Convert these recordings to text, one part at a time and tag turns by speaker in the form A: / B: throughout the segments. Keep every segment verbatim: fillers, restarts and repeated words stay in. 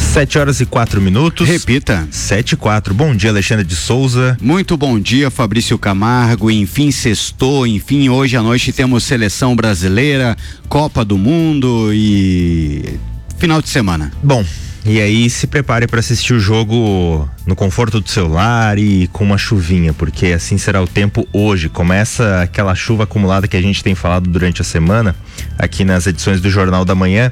A: Sete horas e quatro minutos.
B: Repita.
A: Sete e quatro. Bom dia, Alexandre de Souza.
B: Muito bom dia, Fabrício Camargo. Enfim, sextou. Enfim, hoje à noite temos seleção brasileira, Copa do Mundo e final de semana.
A: Bom, e aí se prepare para assistir o jogo no conforto do celular e com uma chuvinha, porque assim será o tempo hoje. Começa aquela chuva acumulada que a gente tem falado durante a semana, aqui nas edições do Jornal da Manhã.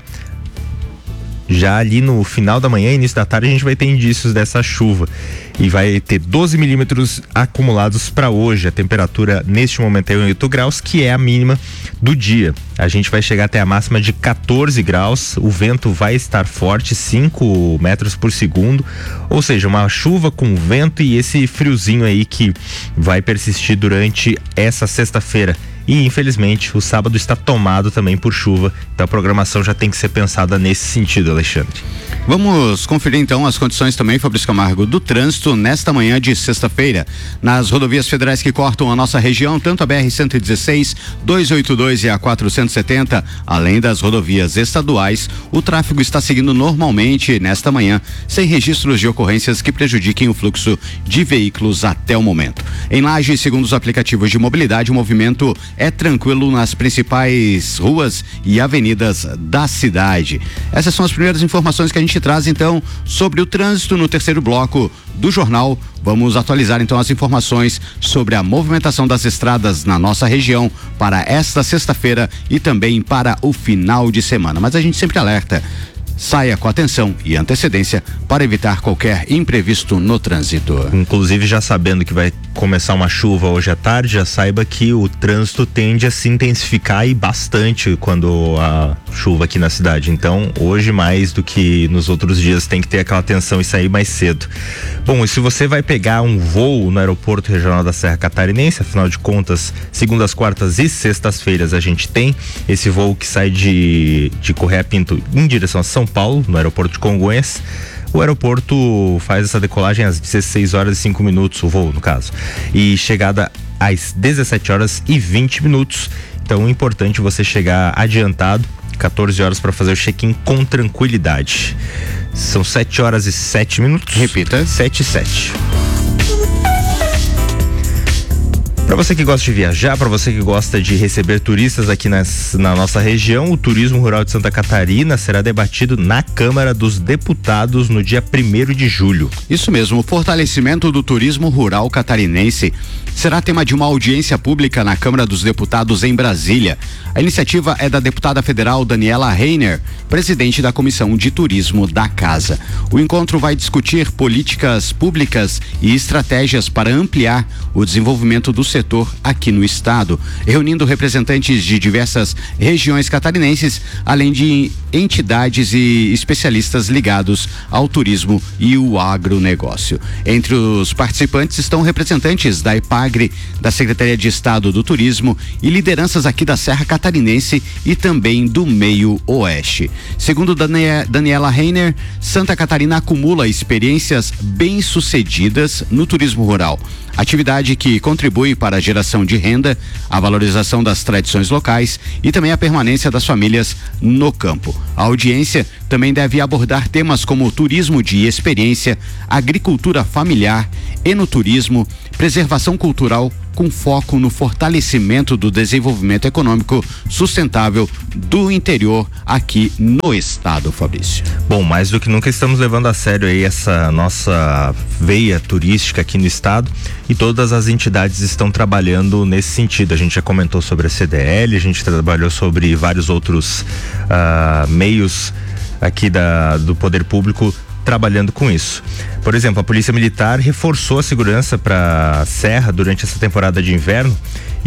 A: Já ali no final da manhã, início da tarde, a gente vai ter indícios dessa chuva e vai ter doze milímetros acumulados para hoje. A temperatura neste momento é oito graus, que é a mínima do dia. A gente vai chegar até a máxima de quatorze graus, o vento vai estar forte, cinco metros por segundo, ou seja, uma chuva com vento e esse friozinho aí que vai persistir durante essa sexta-feira. E infelizmente o sábado está tomado também por chuva, então a programação já tem que ser pensada nesse sentido, Alexandre.
B: Vamos conferir então as condições também, Fabrício Camargo, do trânsito nesta manhã de sexta-feira nas rodovias federais que cortam a nossa região, tanto a B R cento e dezesseis, duzentos e oitenta e dois e a quatrocentos e setenta, além das rodovias estaduais. O tráfego está seguindo normalmente nesta manhã, sem registros de ocorrências que prejudiquem o fluxo de veículos até o momento. Em Lages, segundo os aplicativos de mobilidade, o movimento é tranquilo nas principais ruas e avenidas da cidade. Essas são as primeiras informações que a gente traz então sobre o trânsito no terceiro bloco do jornal. Vamos atualizar então as informações sobre a movimentação das estradas na nossa região para esta sexta-feira e também para o final de semana. Mas a gente sempre alerta: saia com atenção e antecedência para evitar qualquer imprevisto no trânsito.
A: Inclusive, já sabendo que vai começar uma chuva hoje à tarde, já saiba que o trânsito tende a se intensificar e bastante quando a chuva aqui na cidade. Então, hoje mais do que nos outros dias tem que ter aquela atenção e sair mais cedo. Bom, e se você vai pegar um voo no Aeroporto Regional da Serra Catarinense, afinal de contas, segundas, quartas e sextas-feiras a gente tem esse voo que sai de, de Correia Pinto em direção a São Paulo, no aeroporto de Congonhas. O aeroporto faz essa decolagem às dezesseis horas e cinco minutos, o voo no caso, e chegada às dezessete horas e vinte minutos. Então é importante você chegar adiantado, quatorze horas, para fazer o check-in com tranquilidade. São sete horas e sete minutos.
B: Repita.
A: sete e sete. Para você que gosta de viajar, para você que gosta de receber turistas aqui nas, na nossa região, o turismo rural de Santa Catarina será debatido na Câmara dos Deputados no dia primeiro de julho.
B: Isso mesmo, o fortalecimento do turismo rural catarinense será tema de uma audiência pública na Câmara dos Deputados em Brasília. A iniciativa é da deputada federal Daniela Reiner, presidente da Comissão de Turismo da Casa. O encontro vai discutir políticas públicas e estratégias para ampliar o desenvolvimento do setor aqui no estado, reunindo representantes de diversas regiões catarinenses, além de entidades e especialistas ligados ao turismo e o agronegócio. Entre os participantes estão representantes da EPAGRE, da Secretaria de Estado do Turismo e lideranças aqui da Serra Catarinense e também do Meio Oeste. Segundo Danie- Daniela Reiner, Santa Catarina acumula experiências bem-sucedidas no turismo rural, atividade que contribui para a geração de renda, a valorização das tradições locais e também a permanência das famílias no campo. A audiência também deve abordar temas como turismo de experiência, agricultura familiar, enoturismo, preservação cultural, com foco no fortalecimento do desenvolvimento econômico sustentável do interior aqui no estado, Fabrício.
A: Bom, mais do que nunca estamos levando a sério aí essa nossa veia turística aqui no estado e todas as entidades estão trabalhando nesse sentido. A gente já comentou sobre a C D L, a gente trabalhou sobre vários outros uh, meios aqui da, do poder público trabalhando com isso. Por exemplo, a Polícia Militar reforçou a segurança para a Serra durante essa temporada de inverno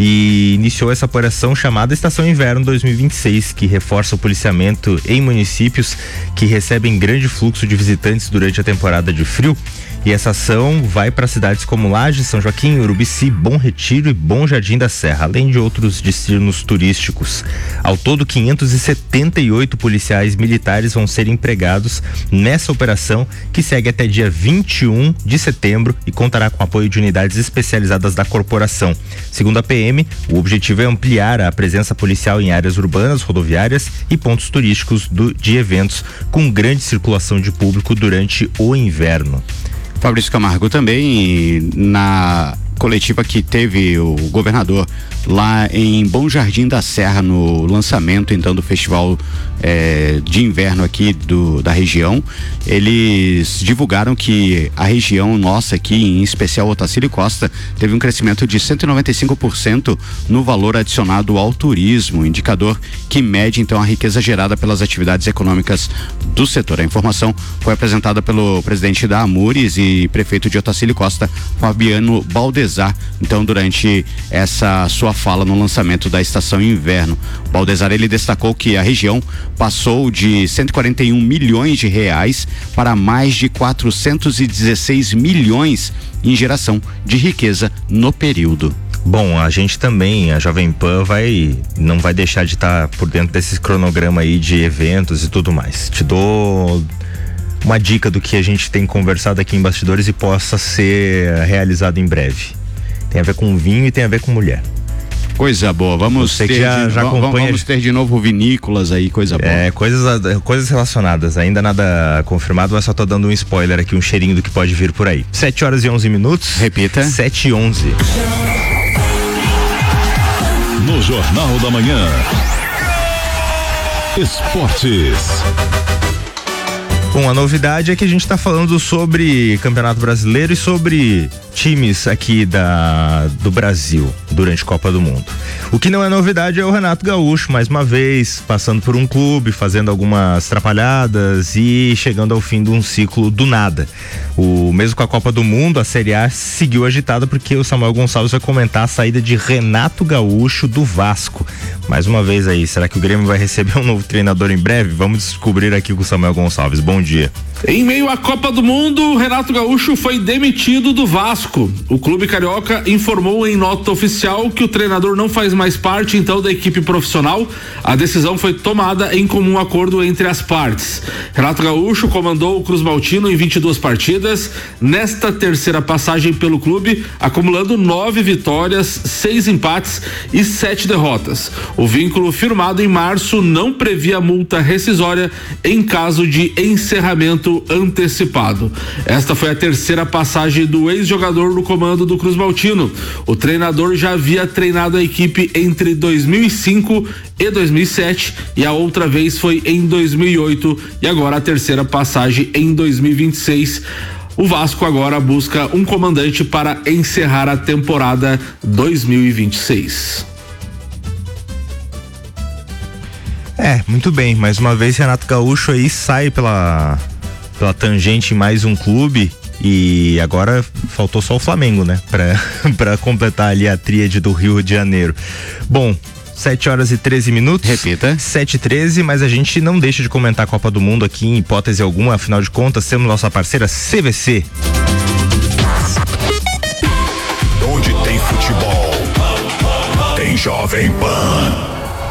A: e iniciou essa operação chamada Estação Inverno dois mil e vinte e seis, que reforça o policiamento em municípios que recebem grande fluxo de visitantes durante a temporada de frio. E essa ação vai para cidades como Lages, São Joaquim, Urubici, Bom Retiro e Bom Jardim da Serra, além de outros destinos turísticos. Ao todo, quinhentos e setenta e oito policiais militares vão ser empregados nessa operação, que segue até dia vinte e um de setembro e contará com apoio de unidades especializadas da corporação. Segundo a P M. O objetivo é ampliar a presença policial em áreas urbanas, rodoviárias e pontos turísticos do, de eventos com grande circulação de público durante o inverno.
B: Fabrício Camargo, também na coletiva que teve o governador lá em Bom Jardim da Serra, no lançamento então do festival eh, de inverno aqui do, da região, eles divulgaram que a região nossa aqui, em especial Otacílio Costa, teve um crescimento de cento e noventa e cinco por cento no valor adicionado ao turismo, indicador que mede então a riqueza gerada pelas atividades econômicas do setor. A informação foi apresentada pelo presidente da Amures e prefeito de Otacílio Costa, Fabiano Baldesar, então durante essa sua fala no lançamento da estação inverno. Baldesar, ele destacou que a região passou de cento e quarenta e um milhões de reais para mais de quatrocentos e dezesseis milhões em geração de riqueza no período.
A: Bom, a gente também, a Jovem Pan vai, não vai deixar de estar por dentro desse cronograma aí de eventos e tudo mais. Te dou uma dica do que a gente tem conversado aqui em bastidores e possa ser realizado em breve. Tem a ver com vinho e tem a ver com mulher.
B: Coisa boa, vamos ter,
A: já,
B: de,
A: já acompanha...
B: vamos ter de novo vinícolas aí, coisa boa.
A: É, coisas, coisas relacionadas, ainda nada confirmado, mas só tô dando um spoiler aqui, um cheirinho do que pode vir por aí. sete horas e onze minutos.
B: Repita.
A: sete e onze.
C: No Jornal da Manhã, Esportes.
A: Bom, a novidade é que a gente está falando sobre Campeonato Brasileiro e sobre times aqui da, do Brasil durante a Copa do Mundo. O que não é novidade é o Renato Gaúcho, mais uma vez, passando por um clube, fazendo algumas atrapalhadas e chegando ao fim de um ciclo do nada. O mesmo com a Copa do Mundo, a Série A seguiu agitada porque o Samuel Gonçalves vai comentar a saída de Renato Gaúcho do Vasco. Mais uma vez aí, será que o Grêmio vai receber um novo treinador em breve? Vamos descobrir aqui com o Samuel Gonçalves. Bom dia.
D: Em meio à Copa do Mundo, Renato Gaúcho foi demitido do Vasco. O clube carioca informou em nota oficial que o treinador não faz mais parte então da equipe profissional. A decisão foi tomada em comum acordo entre as partes. Renato Gaúcho comandou o Cruz Maltino em vinte e duas partidas, nesta terceira passagem pelo clube, acumulando nove vitórias, seis empates e sete derrotas. O vínculo firmado em março não previa multa rescisória em caso de encerramento antecipado. Esta foi a terceira passagem do ex-jogador no comando do Cruz Maltino. O treinador já havia treinado a equipe entre dois mil e cinco e dois mil e sete e a outra vez foi em dois mil e oito e agora a terceira passagem em dois mil e vinte e seis. O Vasco agora busca um comandante para encerrar a temporada dois mil e vinte e seis.
A: É, muito bem, mais uma vez Renato Gaúcho aí sai pela, pela tangente em mais um clube e agora faltou só o Flamengo, né? Pra, pra completar ali a tríade do Rio de Janeiro. Bom, sete horas e treze minutos.
B: Repita.
A: sete e treze, mas a gente não deixa de comentar a Copa do Mundo aqui em hipótese alguma, afinal de contas temos nossa parceira C V C.
C: Onde tem futebol, tem Jovem Pan.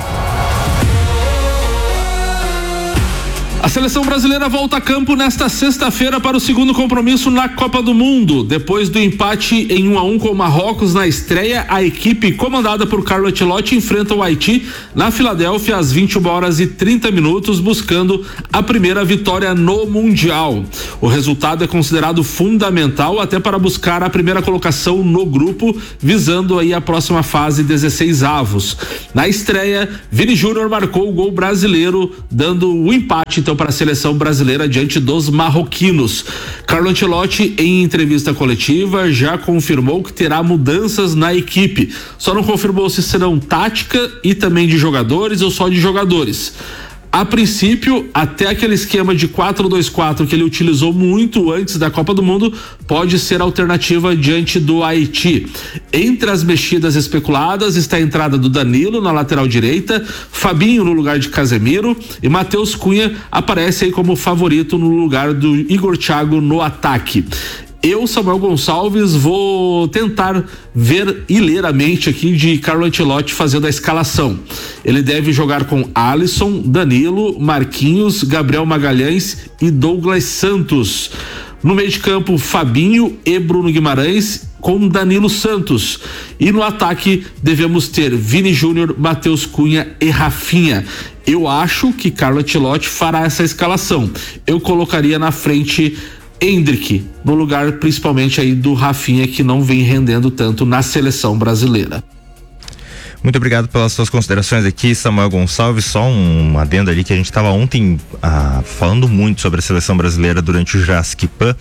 D: A seleção brasileira volta a campo nesta sexta-feira para o segundo compromisso na Copa do Mundo. Depois do empate em um a um com o Marrocos na estreia, a equipe comandada por Carlo Ancelotti enfrenta o Haiti na Filadélfia às vinte e uma horas e trinta minutos, buscando a primeira vitória no Mundial. O resultado é considerado fundamental até para buscar a primeira colocação no grupo, visando aí a próxima fase dezesseis avos. Na estreia, Vini Júnior marcou o gol brasileiro, dando o empate então para a seleção brasileira diante dos marroquinos. Carlo Ancelotti, em entrevista coletiva, já confirmou que terá mudanças na equipe. Só não confirmou se serão tática e também de jogadores ou só de jogadores. A princípio, até aquele esquema de quatro dois quatro que ele utilizou muito antes da Copa do Mundo pode ser alternativa diante do Haiti. Entre as mexidas especuladas está a entrada do Danilo na lateral direita, Fabinho no lugar de Casemiro e Matheus Cunha aparece aí como favorito no lugar do Igor Thiago no ataque. Eu, Samuel Gonçalves, vou tentar ver e ler a mente aqui de Carlo Ancelotti fazendo a escalação. Ele deve jogar com Alisson, Danilo, Marquinhos, Gabriel Magalhães e Douglas Santos. No meio de campo, Fabinho e Bruno Guimarães com Danilo Santos. E no ataque devemos ter Vini Júnior, Matheus Cunha e Rafinha. Eu acho que Carlo Ancelotti fará essa escalação. Eu colocaria na frente Endrick, no lugar principalmente aí do Rafinha, que não vem rendendo tanto na seleção brasileira.
A: Muito obrigado pelas suas considerações aqui, Samuel Gonçalves. Só um adendo ali que a gente estava ontem ah, falando muito sobre a seleção brasileira durante o Jurassic Pan,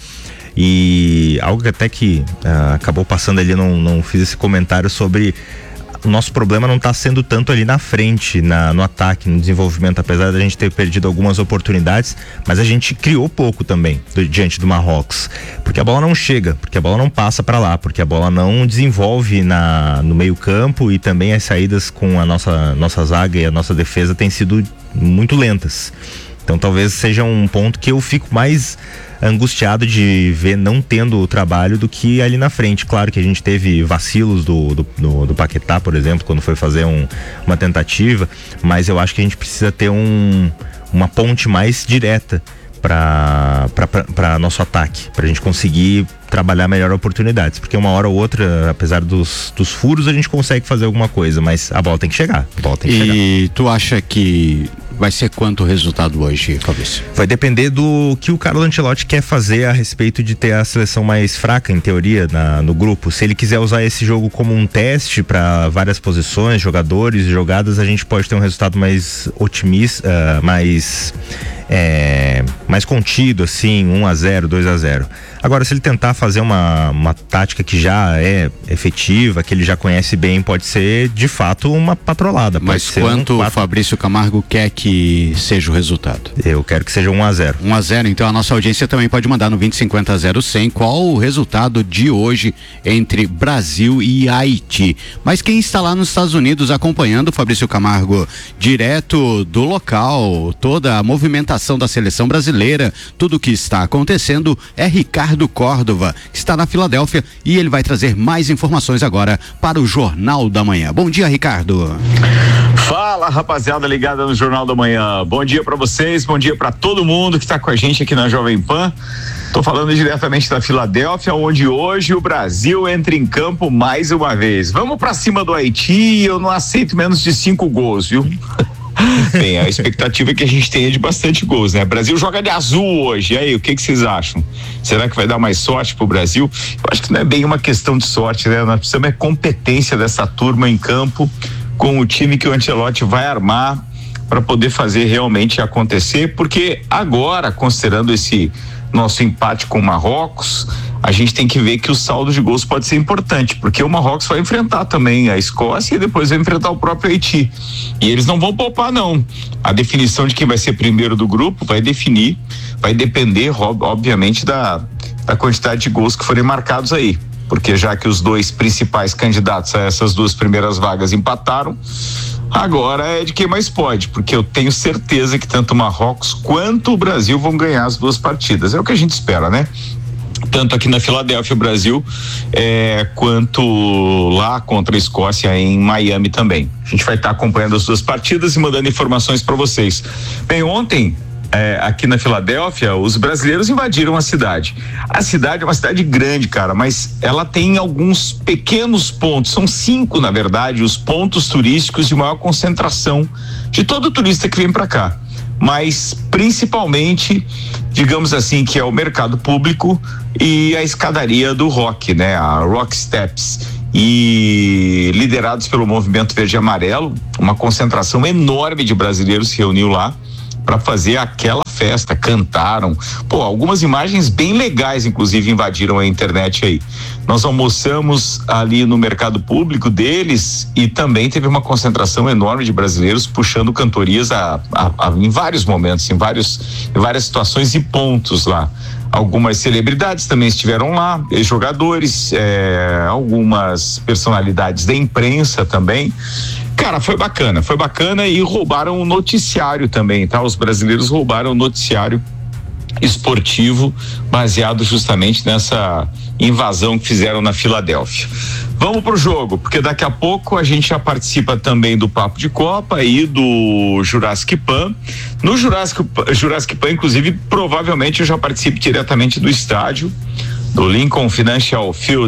A: e algo que até que ah, acabou passando ali, não, não fiz esse comentário sobre o nosso problema não está sendo tanto ali na frente, na, no ataque, no desenvolvimento, apesar da gente ter perdido algumas oportunidades, mas a gente criou pouco também do, diante do Marrocos, porque a bola não chega, porque a bola não passa para lá, porque a bola não desenvolve na, no meio campo, e também as saídas com a nossa, nossa zaga e a nossa defesa têm sido muito lentas. Então talvez seja um ponto que eu fico mais angustiado de ver não tendo o trabalho do que ali na frente. Claro que a gente teve vacilos do, do, do, do Paquetá, por exemplo, quando foi fazer um, uma tentativa, mas eu acho que a gente precisa ter um, uma ponte mais direta para nosso ataque, para a gente conseguir trabalhar melhor oportunidades, porque uma hora ou outra, apesar dos, dos furos, a gente consegue fazer alguma coisa, mas a bola tem que chegar, a bola tem que
B: e
A: chegar.
B: E tu acha que vai ser quanto o resultado hoje, Fabrício?
A: Vai depender do que o Carlo Ancelotti quer fazer a respeito de ter a seleção mais fraca, em teoria, na, no grupo. Se ele quiser usar esse jogo como um teste para várias posições, jogadores e jogadas, a gente pode ter um resultado mais otimista, uh, mais é, mais contido, assim, um a zero, dois a zero. Agora, se ele tentar fazer uma, uma tática que já é efetiva, que ele já conhece bem, pode ser de fato uma patrolada.
B: Mas quanto um o Fabrício Camargo quer que seja o resultado?
A: Eu quero que seja um a zero.
B: um a zero, então a nossa audiência também pode mandar no vinte cinquenta zero cem qual o resultado de hoje entre Brasil e Haiti. Mas quem está lá nos Estados Unidos acompanhando o Fabrício Camargo direto do local, toda a movimentação da seleção brasileira, tudo o que está acontecendo, é Ricardo Córdova, que está na Filadélfia, e ele vai trazer mais informações agora para o Jornal da Manhã. Bom dia, Ricardo.
E: Fala, rapaziada ligada no Jornal da Manhã. Bom dia para vocês, bom dia para todo mundo que está com a gente aqui na Jovem Pan. Tô falando diretamente da Filadélfia, onde hoje o Brasil entra em campo mais uma vez. Vamos para cima do Haiti, eu não aceito menos de cinco gols, viu? Bem, a expectativa é que a gente tenha de bastante gols, né? O Brasil joga de azul hoje, e aí, o que que vocês acham? Será que vai dar mais sorte pro Brasil? Eu acho que não é bem uma questão de sorte, né? Nós precisamos é competência dessa turma em campo, com o time que o Ancelotti vai armar para poder fazer realmente acontecer, porque agora, considerando esse nosso empate com o Marrocos, a gente tem que ver que o saldo de gols pode ser importante, porque o Marrocos vai enfrentar também a Escócia e depois vai enfrentar o próprio Haiti, e eles não vão poupar não. A definição de quem vai ser primeiro do grupo vai definir, vai depender obviamente da, da quantidade de gols que forem marcados aí, porque já que os dois principais candidatos a essas duas primeiras vagas empataram, agora é de quem mais pode, porque eu tenho certeza que tanto o Marrocos quanto o Brasil vão ganhar as duas partidas, é o que a gente espera, né? Tanto aqui na Filadélfia, o Brasil, é, quanto lá contra a Escócia em Miami também. A gente vai estar tá acompanhando as duas partidas e mandando informações para vocês. Bem, ontem É, aqui na Filadélfia, os brasileiros invadiram a cidade. A cidade é uma cidade grande, cara, mas ela tem alguns pequenos pontos, são cinco, na verdade, os pontos turísticos de maior concentração de todo turista que vem para cá. Mas principalmente, digamos assim, que é o mercado público e a escadaria do rock, né? A Rock Steps. E liderados pelo Movimento Verde e Amarelo, uma concentração enorme de brasileiros se reuniu lá para fazer aquela festa, cantaram, pô, algumas imagens bem legais inclusive invadiram a internet aí. Nós almoçamos ali no mercado público deles e também teve uma concentração enorme de brasileiros puxando cantorias a, a, a, em vários momentos, em, vários, em várias situações e pontos lá. Algumas celebridades também estiveram lá, jogadores, é, algumas personalidades da imprensa também. Cara, foi bacana, foi bacana e roubaram o noticiário também, tá? Os brasileiros roubaram o noticiário esportivo baseado justamente nessa invasão que fizeram na Filadélfia. Vamos pro jogo, porque daqui a pouco a gente já participa também do Papo de Copa e do Jurassic Pan. No Jurassic, Jurassic Pan, inclusive, provavelmente eu já participo diretamente do estádio, do Lincoln Financial Field,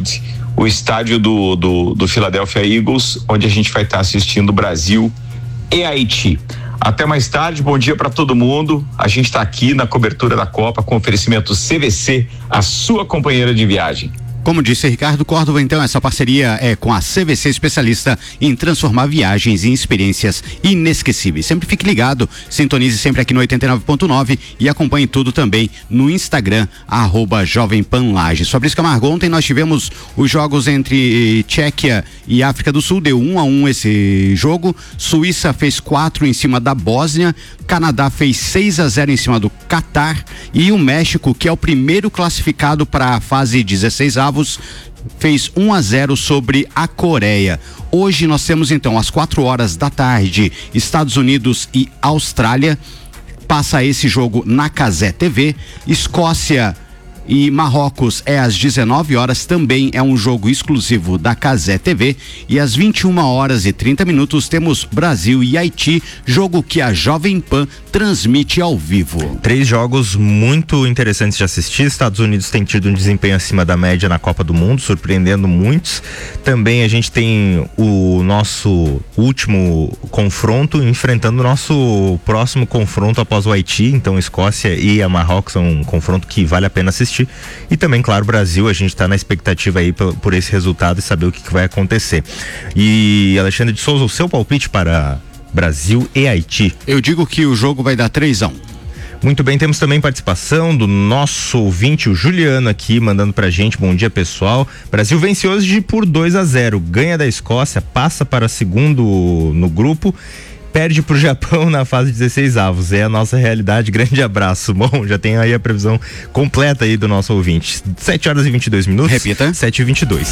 E: o estádio do, do, do Philadelphia Eagles, onde a gente vai estar assistindo Brasil e Haiti. Até mais tarde, bom dia para todo mundo. A gente está aqui na cobertura da Copa com oferecimento C V C, a sua companheira de viagem.
B: Como disse Ricardo Córdova, então essa parceria é com a C V C, especialista em transformar viagens em experiências inesquecíveis. Sempre fique ligado, sintonize sempre aqui no oitenta e nove ponto nove e acompanhe tudo também no Instagram, arroba Jovem Pan Lages. Fabrício Camargo, ontem nós tivemos os jogos entre Tchequia e África do Sul, deu um a um esse jogo. Suíça fez quatro em cima da Bósnia, Canadá fez seis a zero em cima do Catar e o México, que é o primeiro classificado para a fase dezesseis avos, fez um a zero sobre a Coreia. Hoje nós temos então às quatro horas da tarde Estados Unidos e Austrália. Passa esse jogo na Cazé T V. Escócia e Marrocos é às dezenove horas, também é um jogo exclusivo da Cazé T V. E às vinte e uma horas e trinta minutos temos Brasil e Haiti, jogo que a Jovem Pan transmite ao vivo.
A: Três jogos muito interessantes de assistir. Estados Unidos tem tido um desempenho acima da média na Copa do Mundo, surpreendendo muitos. Também a gente tem o nosso último confronto enfrentando o nosso próximo confronto após o Haiti. Então Escócia e a Marrocos são um confronto que vale a pena assistir. E também, claro, o Brasil, a gente está na expectativa aí por, por esse resultado e saber o que, que vai acontecer. E Alexandre de Souza, o seu palpite para Brasil e Haiti?
B: Eu digo que o jogo vai dar três a um.
A: Muito bem, temos também participação do nosso ouvinte, o Juliano, aqui, mandando pra gente. Bom dia, pessoal. Brasil vence hoje por dois a zero, ganha da Escócia, passa para segundo no grupo, perde pro Japão na fase dezesseis avos. É a nossa realidade. Grande abraço. Bom, já tem aí a previsão completa aí do nosso ouvinte. sete horas e vinte e dois minutos.
B: Repita.
A: sete e vinte e dois.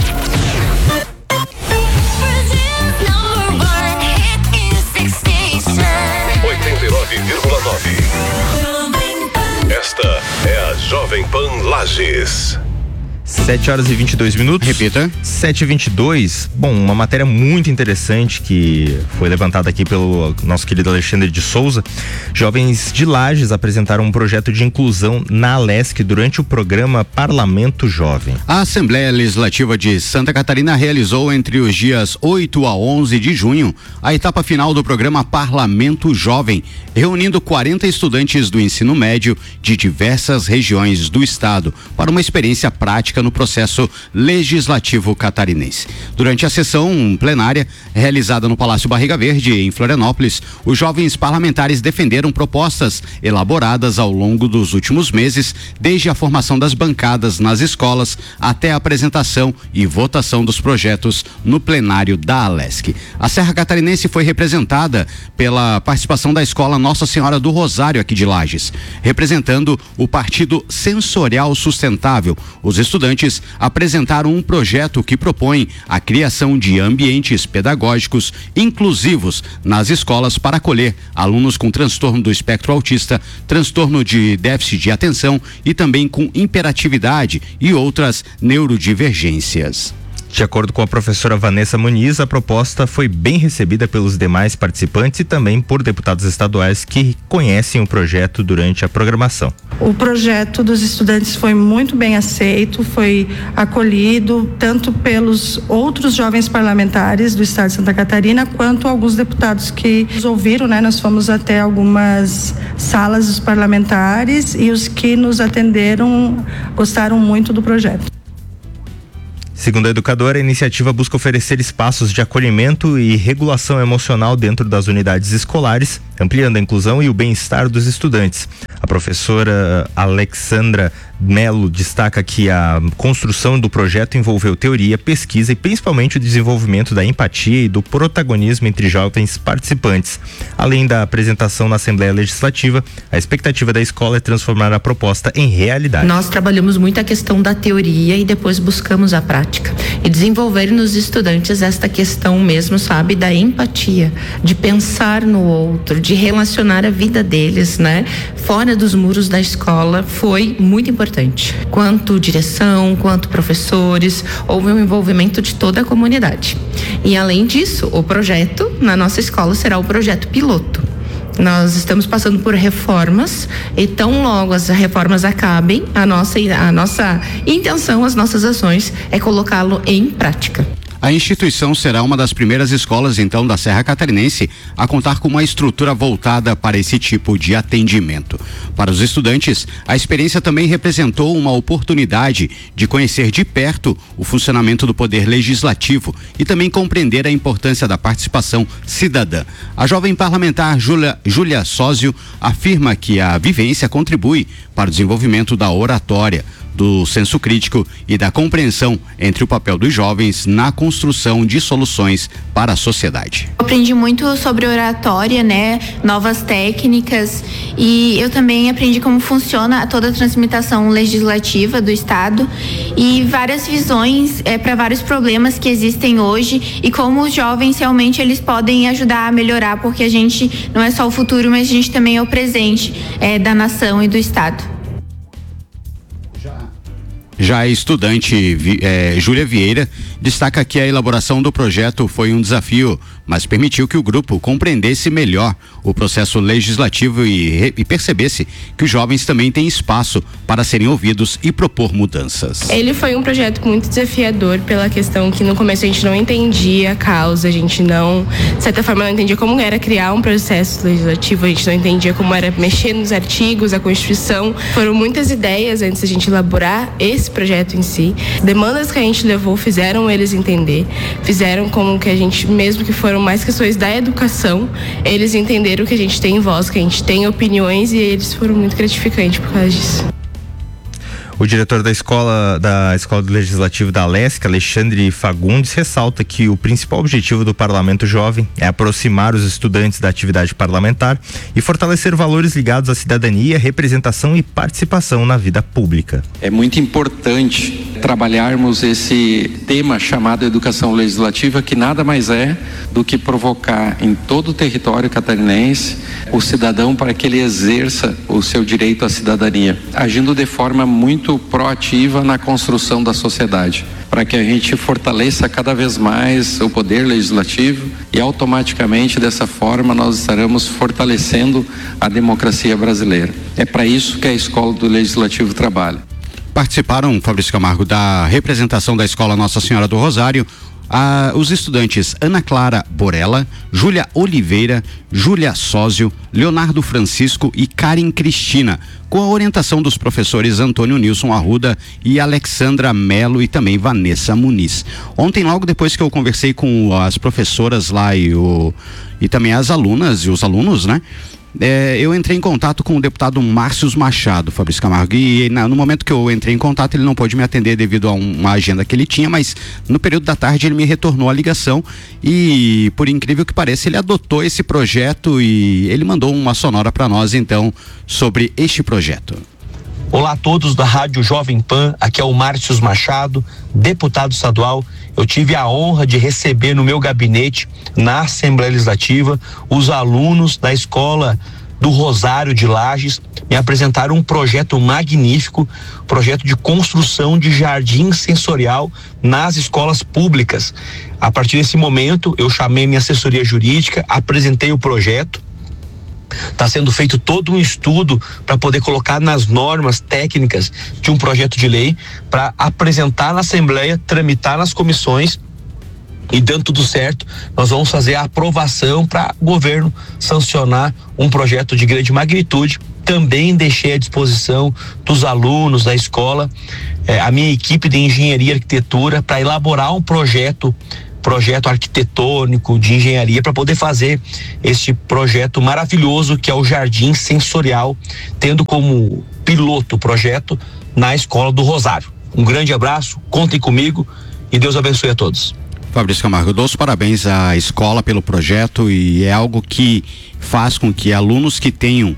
C: oitenta e nove vírgula nove. Esta é a Jovem Pan Lages.
A: sete horas e vinte e dois minutos.
B: Repita.
A: sete e vinte e dois. Bom, uma matéria muito interessante que foi levantada aqui pelo nosso querido Alexandre de Souza. Jovens de Lages apresentaram um projeto de inclusão na Alesc durante o programa Parlamento Jovem.
B: A Assembleia Legislativa de Santa Catarina realizou entre os dias oito a onze de junho a etapa final do programa Parlamento Jovem, reunindo quarenta estudantes do ensino médio de diversas regiões do estado para uma experiência prática no processo legislativo catarinense. Durante a sessão plenária realizada no Palácio Barriga Verde, em Florianópolis, os jovens parlamentares defenderam propostas elaboradas ao longo dos últimos meses, desde a formação das bancadas nas escolas até a apresentação e votação dos projetos no plenário da Alesc. A Serra Catarinense foi representada pela participação da escola Nossa Senhora do Rosário aqui de Lages, representando o Partido Sensorial Sustentável. Os estudantes apresentaram um projeto que propõe a criação de ambientes pedagógicos inclusivos nas escolas para acolher alunos com transtorno do espectro autista, transtorno de déficit de atenção e também com hiperatividade e outras neurodivergências.
A: De acordo com a professora Vanessa Muniz, a proposta foi bem recebida pelos demais participantes e também por deputados estaduais que conhecem o projeto durante a programação.
F: O projeto dos estudantes foi muito bem aceito, foi acolhido tanto pelos outros jovens parlamentares do estado de Santa Catarina, quanto alguns deputados que nos ouviram, né? Nós fomos até algumas salas dos parlamentares e os que nos atenderam gostaram muito do projeto.
A: Segundo a educadora, a iniciativa busca oferecer espaços de acolhimento e regulação emocional dentro das unidades escolares, ampliando a inclusão e o bem-estar dos estudantes. A professora Alexandra Melo destaca que a construção do projeto envolveu teoria, pesquisa e principalmente o desenvolvimento da empatia e do protagonismo entre jovens participantes. Além da apresentação na Assembleia Legislativa, a expectativa da escola é transformar a proposta em realidade.
G: Nós trabalhamos muito a questão da teoria e depois buscamos a prática e desenvolver nos estudantes esta questão mesmo, sabe, da empatia, de pensar no outro, de relacionar a vida deles, né, fora dos muros da escola, foi muito importante. Quanto direção, quanto professores, houve um envolvimento de toda a comunidade. E além disso, o projeto na nossa escola será o projeto piloto. Nós estamos passando por reformas e tão logo as reformas acabem, a nossa, a nossa intenção, as nossas ações é colocá-lo em prática.
B: A instituição será uma das primeiras escolas, então, da Serra Catarinense a contar com uma estrutura voltada para esse tipo de atendimento. Para os estudantes, a experiência também representou uma oportunidade de conhecer de perto o funcionamento do poder legislativo e também compreender a importância da participação cidadã. A jovem parlamentar Júlia, Júlia Sósio afirma que a vivência contribui para o desenvolvimento da oratória, do senso crítico e da compreensão entre o papel dos jovens na construção de soluções para a sociedade.
H: Eu aprendi muito sobre oratória, né, novas técnicas, e eu também aprendi como funciona toda a transmutação legislativa do Estado e várias visões é, para vários problemas que existem hoje e como os jovens realmente eles podem ajudar a melhorar, porque a gente não é só o futuro, mas a gente também é o presente é, da nação e do Estado.
B: Já a estudante é, Júlia Vieira destaca que a elaboração do projeto foi um desafio, mas permitiu que o grupo compreendesse melhor o processo legislativo e, e percebesse que os jovens também têm espaço para serem ouvidos e propor mudanças.
I: Ele foi um projeto muito desafiador pela questão que no começo a gente não entendia a causa, a gente não, de certa forma, não entendia como era criar um processo legislativo, a gente não entendia como era mexer nos artigos, a Constituição. Foram muitas ideias antes da gente elaborar esse projeto em si. Demandas que a gente levou fizeram eles entender, fizeram como que a gente, mesmo que foram mais questões da educação, eles entenderam que a gente tem voz, que a gente tem opiniões, e eles foram muito gratificantes por causa disso.
A: O diretor da escola, da Escola do Legislativo da Alesc, Alexandre Fagundes, ressalta que o principal objetivo do Parlamento Jovem é aproximar os estudantes da atividade parlamentar e fortalecer valores ligados à cidadania, representação e participação na vida pública.
J: É muito importante trabalharmos esse tema chamado educação legislativa, que nada mais é do que provocar em todo o território catarinense o cidadão para que ele exerça o seu direito à cidadania, agindo de forma muito proativa na construção da sociedade, para que a gente fortaleça cada vez mais o poder legislativo e automaticamente dessa forma nós estaremos fortalecendo a democracia brasileira. É para isso que a Escola do Legislativo trabalha.
B: Participaram, Fabrício Camargo, da representação da Escola Nossa Senhora do Rosário, Ah, os estudantes Ana Clara Borella, Júlia Oliveira, Júlia Sósio, Leonardo Francisco e Karen Cristina, com a orientação dos professores Antônio Nilson Arruda e Alexandra Melo e também Vanessa Muniz. Ontem, logo depois que eu conversei com as professoras lá e, o, e também as alunas e os alunos, né? É, eu entrei em contato com o deputado Márcio Machado, Fabrício Camargo, e na, no momento que eu entrei em contato ele não pôde me atender devido a um, uma agenda que ele tinha, mas no período da tarde ele me retornou a ligação e, por incrível que pareça, ele adotou esse projeto e ele mandou uma sonora para nós então sobre este projeto.
K: Olá a todos da Rádio Jovem Pan, aqui é o Márcio Machado, deputado estadual. Eu tive a honra de receber no meu gabinete, na Assembleia Legislativa, os alunos da Escola do Rosário de Lages. Me apresentaram um projeto magnífico, projeto de construção de jardim sensorial nas escolas públicas. A partir desse momento, eu chamei minha assessoria jurídica, apresentei o projeto. Está sendo feito todo um estudo para poder colocar nas normas técnicas de um projeto de lei para apresentar na Assembleia, tramitar nas comissões e, dando tudo certo, nós vamos fazer a aprovação para o governo sancionar um projeto de grande magnitude. Também deixei à disposição dos alunos da escola eh, a minha equipe de engenharia e arquitetura para elaborar um projeto projeto arquitetônico, de engenharia, para poder fazer este projeto maravilhoso que é o Jardim Sensorial, tendo como piloto o projeto na Escola do Rosário. Um grande abraço, contem comigo e Deus abençoe a todos.
B: Fabrício Camargo, eu dou os parabéns à escola pelo projeto e é algo que faz com que alunos que tenham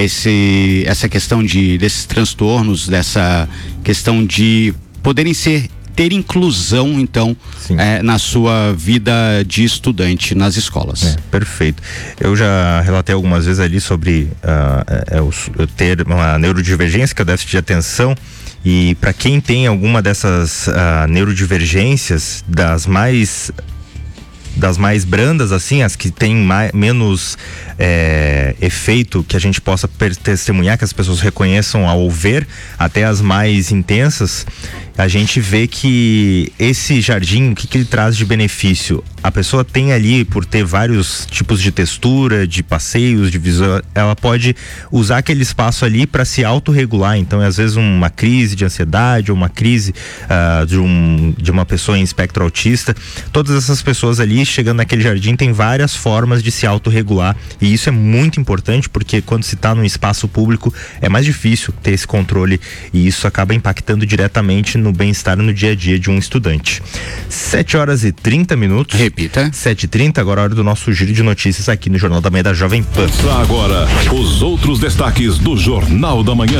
B: esse, essa questão de, desses transtornos, dessa questão de poderem ser ter inclusão, então, é, na sua vida de estudante nas escolas.
A: É, perfeito. Eu já relatei algumas vezes ali sobre uh, é, eu ter uma neurodivergência, que é o déficit de atenção, e para quem tem alguma dessas uh, neurodivergências, das mais das mais brandas, assim, as que têm mais, menos é, efeito que a gente possa testemunhar, que as pessoas reconheçam ao ver, até as mais intensas, a gente vê que esse jardim, o que, que ele traz de benefício? A pessoa tem ali, por ter vários tipos de textura, de passeios, de visão, ela pode usar aquele espaço ali para se autorregular. Então, às vezes, uma crise de ansiedade ou uma crise uh, de, um, de uma pessoa em espectro autista, todas essas pessoas ali chegando naquele jardim tem várias formas de se autorregular, e isso é muito importante, porque quando se está num espaço público é mais difícil ter esse controle, e isso acaba impactando diretamente no bem-estar no dia a dia de um estudante. sete horas e trinta minutos.
B: Repita.
A: sete e trinta, agora a hora do nosso giro de notícias aqui no Jornal da Manhã da Jovem Pan.
C: Ouça agora os outros destaques do Jornal da Manhã.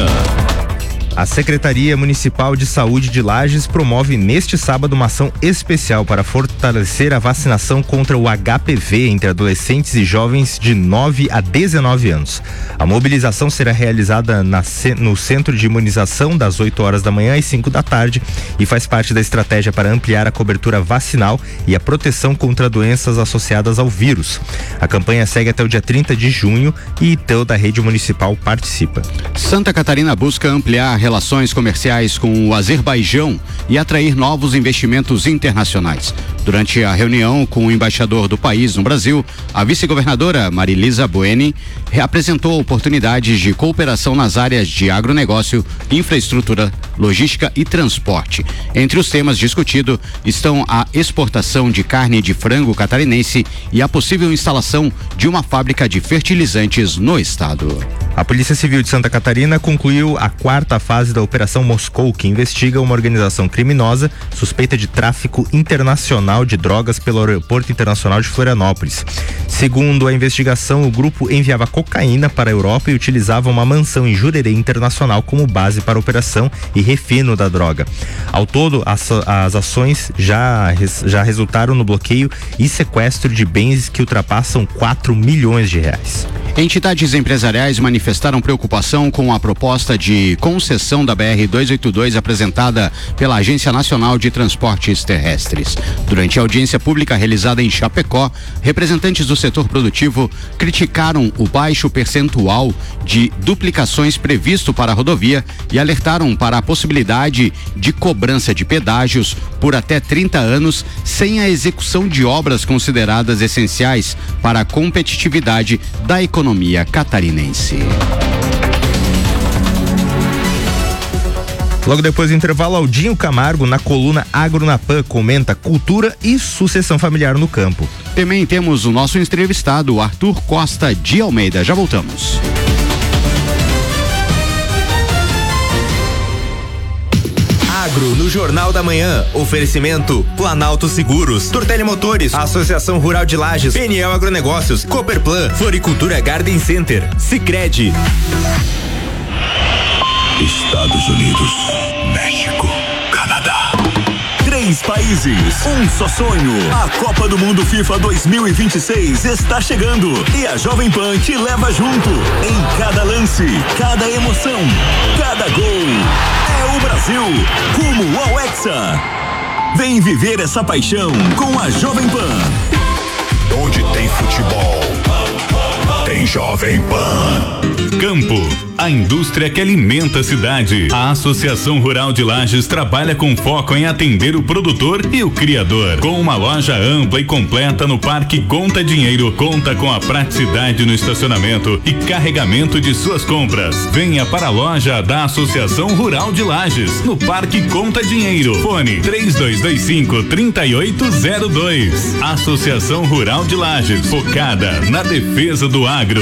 A: A Secretaria Municipal de Saúde de Lages promove neste sábado uma ação especial para fortalecer a vacinação contra o H P V entre adolescentes e jovens de nove a dezenove anos. A mobilização será realizada na, no Centro de Imunização das oito horas da manhã às cinco da tarde e faz parte da estratégia para ampliar a cobertura vacinal e a proteção contra doenças associadas ao vírus. A campanha segue até o dia trinta de junho e toda a rede municipal participa.
B: Santa Catarina busca ampliar relações comerciais com o Azerbaijão e atrair novos investimentos internacionais. Durante a reunião com o embaixador do país no Brasil, a vice-governadora Marilisa Bueni apresentou oportunidades de cooperação nas áreas de agronegócio, infraestrutura, logística e transporte. Entre os temas discutidos estão a exportação de carne de frango catarinense e a possível instalação de uma fábrica de fertilizantes no estado.
A: A Polícia Civil de Santa Catarina concluiu a quarta fase da Operação Moscou, que investiga uma organização criminosa suspeita de tráfico internacional de drogas pelo Aeroporto Internacional de Florianópolis. Segundo a investigação, o grupo enviava cocaína para a Europa e utilizava uma mansão em Jurerê Internacional como base para a operação e refino da droga. Ao todo, as, as ações já, já resultaram no bloqueio e sequestro de bens que ultrapassam quatro milhões de reais.
B: Entidades empresariais manifestaram preocupação com a proposta de concessão da B R duzentos e oitenta e dois apresentada pela Agência Nacional de Transportes Terrestres. Durante a audiência pública realizada em Chapecó, representantes do setor produtivo criticaram o baixo percentual de duplicações previsto para a rodovia e alertaram para a possibilidade de cobrança de pedágios por até trinta anos sem a execução de obras consideradas essenciais para a competitividade da economia catarinense.
A: Logo depois do intervalo, Aldinho Camargo, na coluna Agro na Pan, comenta cultura e sucessão familiar no campo.
B: Também temos o nosso entrevistado, Arthur Costa de Almeida. Já voltamos.
L: Agro no Jornal da Manhã. Oferecimento Planalto Seguros, Tortelli Motores, Associação Rural de Lages, P N L Agronegócios, Cooperplan, Floricultura Garden Center, Sicredi.
C: Estados Unidos, México, Canadá.
M: Três países, um só sonho. A Copa do Mundo FIFA dois mil e vinte e seis está chegando e a Jovem Pan te leva junto. Em cada lance, cada emoção, cada gol. É o Brasil, rumo ao Hexa. Vem viver essa paixão com a Jovem Pan.
C: Onde tem futebol, tem Jovem Pan.
N: Campo, a indústria que alimenta a cidade. A Associação Rural de Lages trabalha com foco em atender o produtor e o criador. Com uma loja ampla e completa no Parque Conta Dinheiro, conta com a praticidade no estacionamento e carregamento de suas compras. Venha para a loja da Associação Rural de Lages, no Parque Conta Dinheiro. Fone três dois dois cinco, três oito zero dois. Associação Rural de Lages, focada na defesa do agro.